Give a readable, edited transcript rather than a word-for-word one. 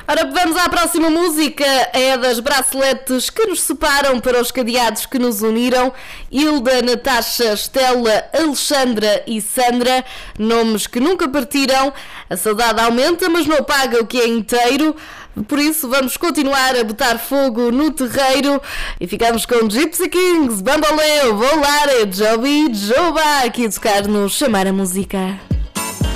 Ora, vamos à próxima música. É das braceletes que nos separam para os cadeados que nos uniram. Hilda, Natasha, Estela, Alexandra e Sandra. Nomes que nunca partiram. A saudade aumenta, mas não apaga o que é inteiro. Por isso vamos continuar a botar fogo no terreiro. E ficamos com Gypsy Kings, Bamboleo, Volare, Joby, Joba, aqui a tocar no Chamar a Música.